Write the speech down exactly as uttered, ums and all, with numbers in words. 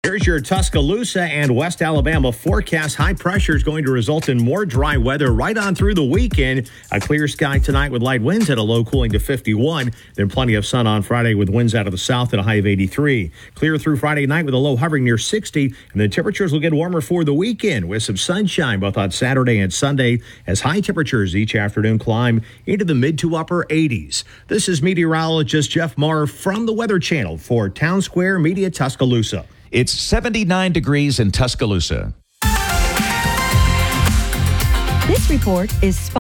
Here's your Tuscaloosa and West Alabama forecast. High pressure is going to result in more dry weather right on through the weekend. A clear sky tonight with light winds at a low cooling to fifty-one. Then plenty of sun on Friday with winds out of the south at a high of eighty-three. Clear through Friday night with a low hovering near sixty. And the temperatures will get warmer for the weekend with some sunshine both on Saturday and Sunday as high temperatures each afternoon climb into the mid to upper eighties. This is meteorologist Jeff Marr from the Weather Channel for Town Square Media Tuscaloosa. It's seventy-nine degrees in Tuscaloosa. This report is sponsored